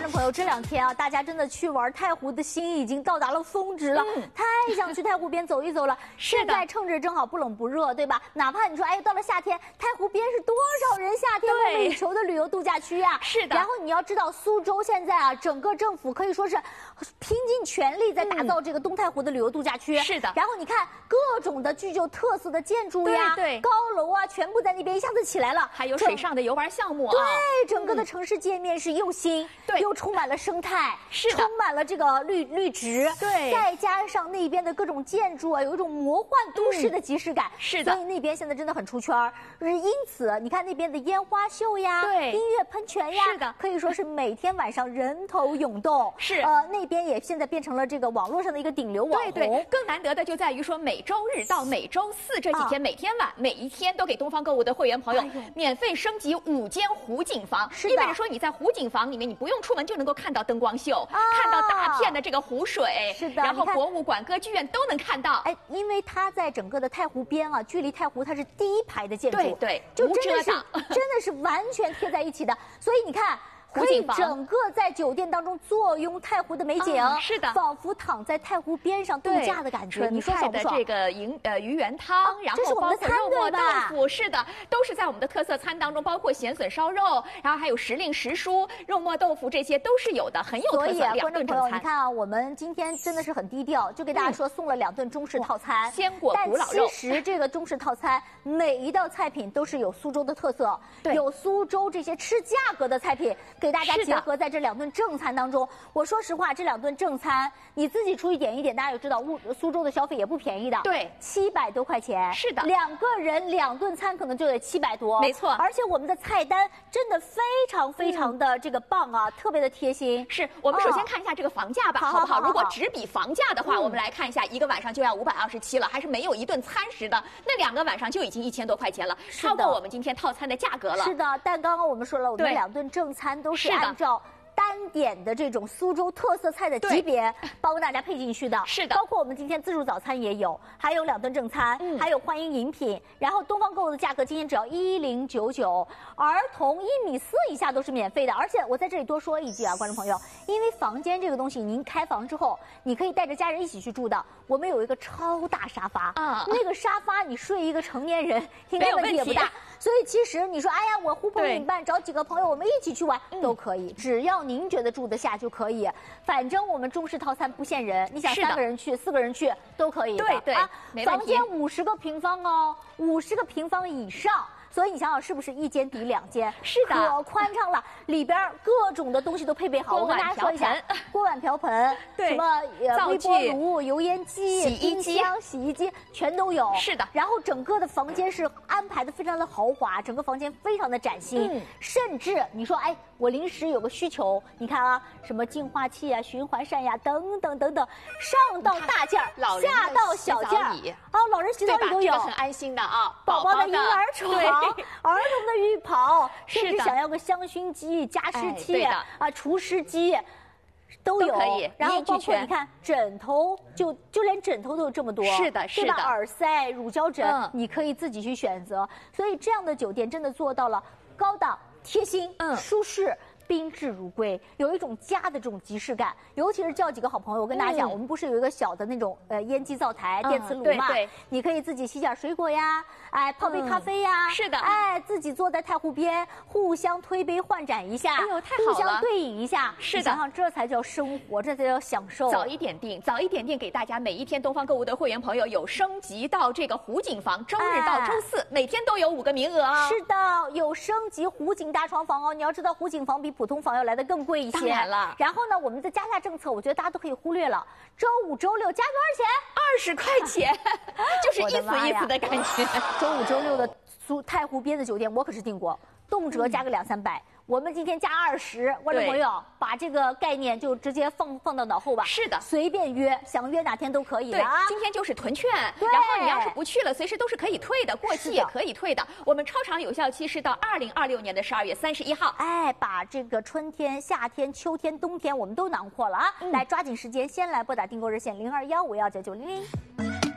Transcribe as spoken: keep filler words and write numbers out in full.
众朋友，这两天啊，大家真的去玩太湖的心已经到达了峰值了，嗯、太想去太湖边走一走了。 是的， 现在趁着正好不冷不热，对吧？哪怕你说，哎，到了夏天，太湖边是多少人夏天梦寐以求的旅游度假区呀、啊？ 是的。 然后你要知道，苏州现在啊，整个政府可以说是拼尽全力在打造这个东太湖的旅游度假区。 嗯、是的。 然后你看各种的具有特色的建筑呀， 对对， 高楼啊，全部在那边一下子起来了。 还有水上的游玩项目啊。 对，整个的城市界面是又新， 对， 又充满了生态， 是的， 充满了这个绿绿植， 对， 再加上那边的各种建筑啊，有一种魔幻都市的即视感。 嗯、是的， 所以那边现在真的很出圈儿。因此，你看那边的烟花秀呀， 对， 音乐喷泉呀， 是的， 可以说是每天晚上人头涌动。 是， 呃，那边也现在变成了这个网络上的一个顶流网红。 对对，更难得的就在于说，每周日到每周四这几天，啊、每天晚每一天都给东方购物的会员朋友、哎、免费升级五间湖景房， 是的， 意味着说你在湖景房里面，你不用出门就能够看到灯光秀，啊、看到大片的这个湖水， 是的， 然后博物馆、歌剧院都能看到。 哎，因为它在整个的太湖边啊，距离太湖它是第一排的建筑， 对对， 就真的是真的是完全贴在一起的，所以你看。可以整个在酒店当中坐拥太湖的美景， 嗯、是的， 仿佛躺在太湖边上度假的感觉。你说爽不爽？ 这个银呃鱼圆汤，啊、然后包括肉末豆腐，是的，都是在我们的特色餐当中，包括咸笋烧肉，然后还有时令时蔬、肉末豆腐，这些都是有的，很有特色。 所以啊，观众朋友， 你看啊，我们今天真的是很低调，就给大家说送了两顿中式套餐， 嗯、鲜果古老肉。 但其实这个中式套餐每一道菜品都是有苏州的特色，有苏州这些吃价格的菜品给大家结合。在这两顿正餐当中，我说实话，这两顿正餐你自己出去点一点，大家也知道，苏州的消费也不便宜的， 对， 七百多块钱， 是的， 两个人两顿餐可能就得七百多， 没错。 而且我们的菜单真的非常非常的这个棒啊，嗯、特别的贴心。 是我们首先看一下这个房价吧， 哦、 好不好？ 好好好如果只比房价的话， 嗯、 我们来看一下，一个晚上就要五百二十七了，还是没有一顿餐食的，那两个晚上就已经一千多块钱了，超过我们今天套餐的价格了。 是的，但刚刚我们说了，我们两顿正餐都是按照单点的这种苏州特色菜的级别帮大家配进去的， 是的， 包括我们今天自助早餐也有，还有两顿正餐，嗯、还有欢迎饮品。然后东方购物的价格今天只要一零九九，儿童一米四以下都是免费的。而且我在这里多说一句啊，观众朋友，因为房间这个东西，您开房之后，你可以带着家人一起去住的。我们有一个超大沙发，啊，那个沙发你睡一个成年人应该问题也不大。所以其实你说，哎呀，我呼朋引伴找几个朋友，我们一起去玩、嗯、都可以，只要您觉得住得下就可以。反正我们中式套餐不限人，你想三个人去、四个人去都可以的。 对对， 啊， 没房间五十个平方哦，五十个平方以上。所以你想想，是不是一间抵两间？ 是的， 可宽敞了，里边各种的东西都配备好。我跟大家说一下，锅碗瓢盆， 对， 什么呃微波炉、油烟机、 洗衣机、 洗衣机全都有。 是的， 然后整个的房间是安排的非常的豪华，整个房间非常的崭新。嗯，甚至你说，哎，我临时有个需求，你看啊，什么净化器啊、循环扇呀，等等等等，上到大件儿，下到小件儿，啊，老人洗澡里都有， 很安心的啊。 宝宝的婴儿床。儿童的浴袍，甚至想要个香薰机、加湿器、哎、啊、除湿机，都有。 都可以， 然后包括你看枕头，就就连枕头都有这么多。 是的，是的。 耳塞、乳胶枕、嗯，你可以自己去选择。所以这样的酒店真的做到了高档、贴心、嗯、舒适。宾至如归，有一种家的这种即视感。尤其是叫几个好朋友，我跟大家讲，嗯、我们不是有一个小的那种呃烟机灶台、电磁炉嘛、嗯？对对，你可以自己洗点水果呀，哎，泡杯咖啡呀， 嗯、是的， 哎，自己坐在太湖边，互相推杯换盏一下， 哎呦，太好了， 互相对饮一下， 是的， 想想这才叫生活，这才叫享受。 早一点订，早一点订，给大家每一天东方购物的会员朋友有升级到这个湖景房，周日到周四、哎、每天都有五个名额啊、哦。 是的，有升级湖景大床房哦。你要知道，湖景房比普通房要来的更贵一些。 当然了。 然后呢，我们的加价政策，我觉得大家都可以忽略了。周五、周六加多少钱？ 二十块钱，就是意思意思的感觉。 周五、周六的苏太湖边的酒店，我可是订过，动辄加个两三百。嗯，我们今天加二十，观众朋友把这个概念就直接放放到脑后吧。 是的， 随便约，想约哪天都可以的啊。 今天就是囤券，然后你要是不去了，随时都是可以退的，过期也可以退的。我们超长有效期是到二零二六年的十二月三十一号。 哎，把这个春天、夏天、秋天、冬天我们都囊括了啊！嗯、来抓紧时间，先来拨打订购热线零二幺五幺九九零零。